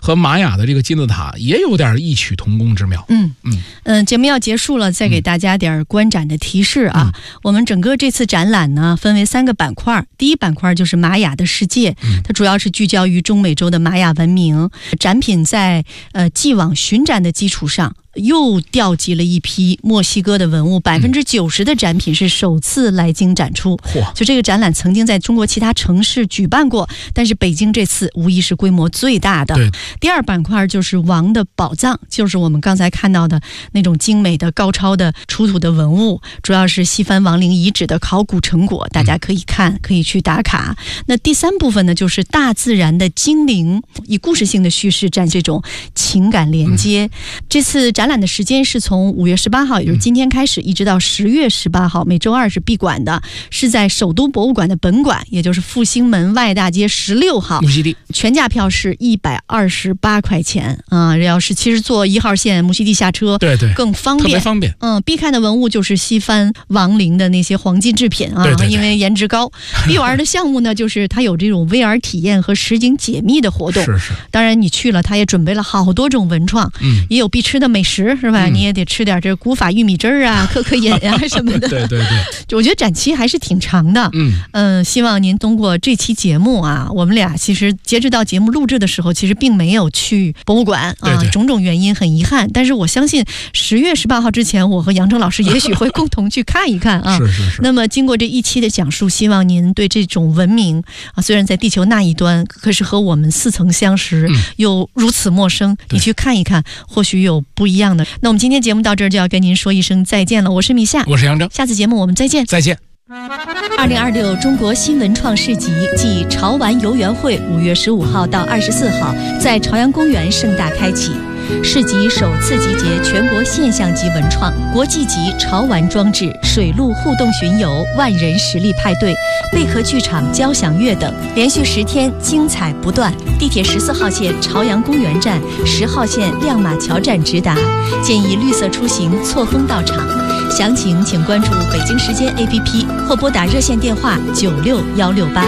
和玛雅的这个金字塔也有点异曲同工之妙。 节目要结束了，再给大家点观展的提示啊。我们整个这次展览呢，分为3个板块。第一板块就是玛雅的世界，它主要是聚焦于中美洲的玛雅文明。展品在既往巡展的基础上，又调集了一批墨西哥的文物，90%的展品是首次来京展出。就这个展览曾经在中国其他城市举办过，但是北京这次无疑是规模最大的。第二板块就是王的宝藏，就是我们刚才看到的那种精美的高超的出土的文物，主要是西番王陵遗址的考古成果，大家可以看，可以去打卡。那第3部分呢，就是大自然的精灵，以故事性的叙事展这种情感连接。这次展览的时间是从5月18号，也就是今天开始，一直到10月18号，每周2是闭馆的，是在首都博物馆的本馆，也就是复兴门外大街16号。 木樨地全价票是128块钱啊！要是其实坐1号线木樨地下车，对，更方便，特别方便。必看的文物就是西番王陵的那些黄金制品啊，对，因为颜值高。必玩的项目呢，就是它有这种 VR 体验和实景解密的活动。是。当然你去了，它也准备了好多种文创，也有必吃的美食，是吧？你也得吃点这古法玉米汁儿啊、可饮啊什么的。对。我觉得展期还是挺长的。希望您通过这期节目啊，我们俩其实截止到节目录制的时候，其实并没有去博物馆啊，种种原因很遗憾。但是我相信10月18号之前，我和杨铮老师也许会共同去看一看啊。是。那么经过这一期的讲述，希望您对这种文明啊，虽然在地球那一端，可是和我们似曾相识，又如此陌生，你去看一看，或许有不一样的。那我们今天节目到这儿就要跟您说一声再见了，我是米夏， 我是杨铮， 下次节目我们再见。 再见。 2026中国新文创市集暨潮玩游园会5月15号到24号在朝阳公园盛大开启。市集首次集结全国现象级文创、国际级潮玩装置、水陆互动巡游、万人实力派对、贝壳剧场交响乐等，连续10天精彩不断。地铁14号线朝阳公园站、10号线亮马桥站直达，建议绿色出行，错峰到场。详情请关注北京时间 APP 或拨打热线电话96168。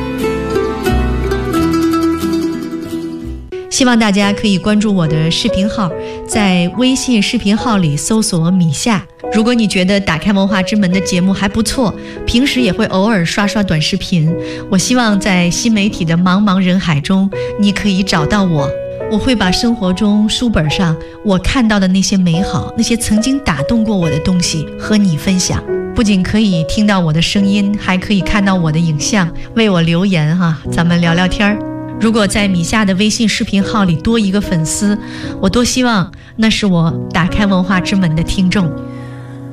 希望大家可以关注我的视频号，在微信视频号里搜索米夏。如果你觉得打开文化之门的节目还不错，平时也会偶尔刷刷短视频，我希望在新媒体的茫茫人海中，你可以找到我。我会把生活中书本上我看到的那些美好，那些曾经打动过我的东西和你分享。不仅可以听到我的声音，还可以看到我的影像，为我留言哈，咱们聊聊天儿。如果在米夏的微信视频号里多一个粉丝，我多希望那是我打开文化之门的听众。